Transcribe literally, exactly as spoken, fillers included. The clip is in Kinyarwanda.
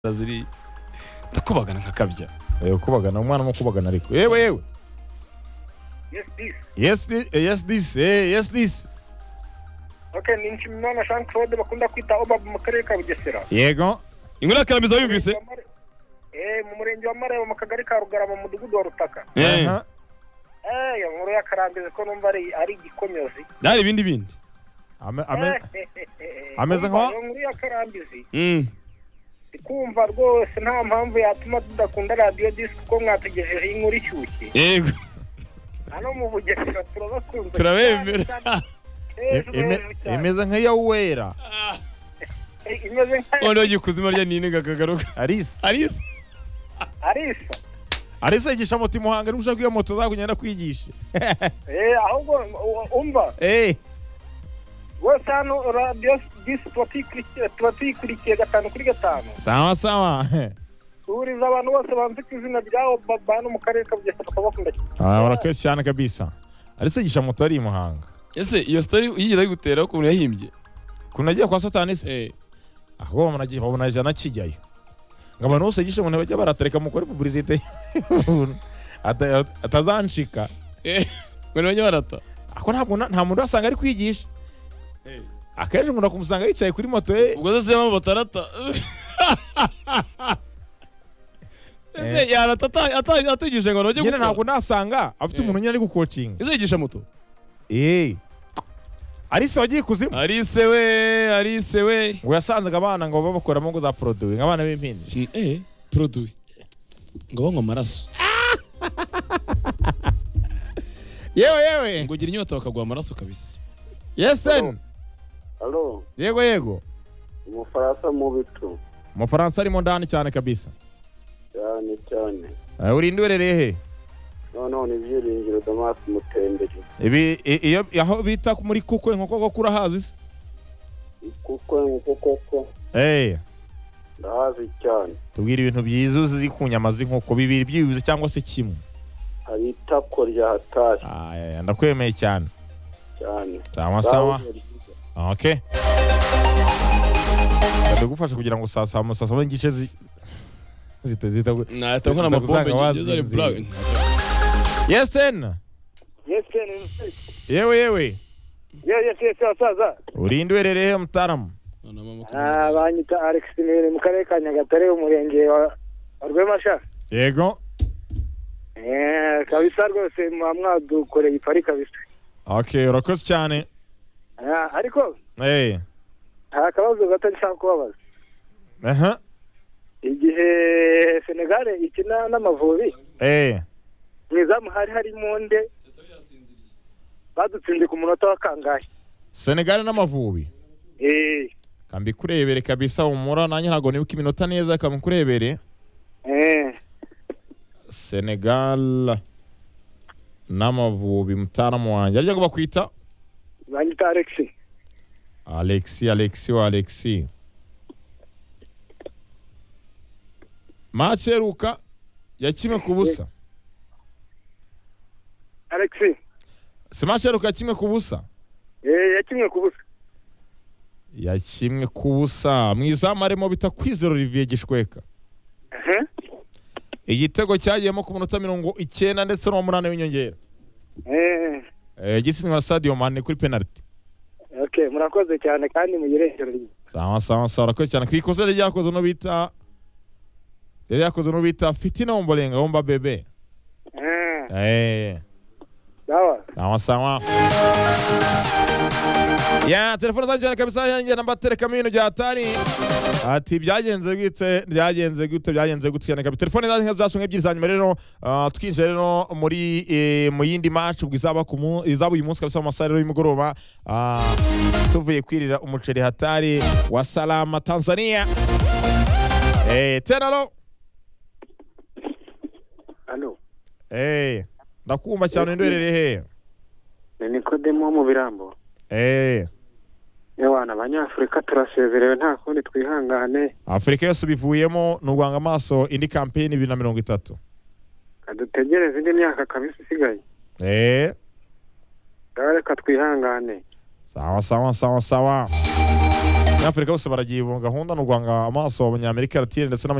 ziri ndakubagana nkakabya eh kubagana umwana mo kubagana ariko yewe yewe Yes, this. yes this eh, yes this eh yes this Okay, ni Nshimiyimana Jean Claude bakunda kwita Obab mu karere ka Bugesera. yego inkuru yakaramiza yumvise Eh, mu murenge wa Mareba mu kagari ka Rugarama mu mudugudu wa Rutaka. eh aha Eh, iyo nkuru yakarambize ko numva ari ari gikonyozi. dari ibindi bindi ame ame Eh, ameze nka iyo nkuru yakarambize. mm Kumva rwose nta mpamvu yatuma tudakunda radio disc ko mwategejeje inkuru ishyushye. yego Hano mu Bugesera turabakunze. turabemera imeze nka yawera Imeze nka ono yikuzima rya nini gakagaruka Arisa Arisa Arisa. Arisa yigisha moto imuhanga n'ushaka iyo moto zakugenda kwigisha Eh, ahubwo umva. eh Wese hano radio disc twatikurikiye twatikurikiye gatanu kuri gatanu. sawa sawa Turiza abantu bose banze ku izina ryawo baba no mu karere ka Bugesera tukabakunda. ah warakese cyane kabisa Arisa yigisha moto ari imuhanga ese iyo story yigeze gutera ukuntu yahimbye kunagiye kwa satani se eh aho bamana gihe babona jana kijyayo ngabano bose gishe umuntu bajya baratereka mukore publicité atazanshika eh ngo bajya barata ako ntabwo nta muntu asanga ari kwigisha eh akenshi umuntu akumusanga yicaye kuri moto ye ubwo se bamwe batarata ese yarata atatigije ngo noje nyine ntabwo nasanga afite umuntu nyine ari gukocinga ese yigisha moto eh Arisa wagiye kuzimu Arise we Arise we ngo yasanzaga abana ngo babakoramo ngo za produit ngabana b'impindi eh produit ngo banywa amaraso yewe yewe ngo gira inyota bakagwa amaraso kabisa yesen Halo, yego yego umufaransa mu bitu. mu Faransa arimo ndani cyane kabisa Cyane cyane. uh, urindi werereye he None ni byiringiro Damas Mutembere. ibi i- iyo aho bita muri kuko inkoko ko kurahazi se Kuko nkuko koko eh ndahazi cyane. tubwira ibintu byiza uzi ku nyama z'inkoko bibiri byibuze cyangwa se kimwe Hari itako rya hatari ah ndakwemeye cyane cyane. sawa sawa okay ndagufasha kugira ngo saa saa saa saba ngice zi zite zita na tankona mabombe ngeze ari blague yesen Yes, Ken. yewe yewe Yes, yes, yes, saza. urindi werereye mutaramu Ah, banyita Alex Nimere mu karere ka Nyagatare umurenge wa Rwemasha. yego Eh, kabisa rwose mwadukoreye ipari kabisa. okay urakoze cyane Ah, ariko eh hari akabazo gato nshaka kubabaza. aha Igihe Senegal ikina n'Amavubi, eh mwizamu hari hari monde badutsinze ku munota wa kangahe. Senegal n'Amavubi Eh, kambi kurebere kabisa umura nanye ntago nibuka iminota neza kambi kurebere eh, Senegal n'Amavubi mutaramu wanjye arya ngo bakwita banyita Alex. Alexi Alexi wa Alexi Macheruka ya kimwe ku busa Alex. si Macheruka ya kimwe ku busa Eh, yakimwe kubusa. ya kimwe ku busa mwizamu arimo bita Kwizera Olivier Gishweka Eh. igitego cyagiyemo ku munota mirongo icyenda ndetse no munane w'inyongera Eh. eh gitsinzwe na Sadio Mane kuri penalty Okay, murakoze cyane kandi mugirekero. sawa sawa sawa urakoze cyane kwikoze ryakoze no bita ryakoze no bita Fitina Ombolenga Omba Bebe Eh. eh Sawa. sawa sawa ya telefone zanjye kabisa yanjye namba terekamo ibintu bya hatari ati byagenze gute byagenze gute byagenze gute cyane kabisa telefone zanjye zasumwe ebyiri zanyuma rero ah, twinjira rero muri eh, mu yindi match ubwizaba ku mu- izaba uyu munsi kabisa mu masaha rero y'umugoroba ah, tuvuye kwirira umuceri hatari wa Salama Tanzania eh tenalo Halo. eh ndakumva cyane ndwerere he Ni Nikodemo mu Birambo. eh Yawana abanyafrika turasezerewe nta kundi twihangane. Afrika yose bivuyemo n'urwanga amaso indi campaign bibiri na mirongo itatu Kadutegereze indi myaka kabisa isigaye. eh Reka twihangane. sawa sawa sawa sawa Abanyafurika bose baragiye mu gahunda no gwanga amaso abanyamerika Latine ndetse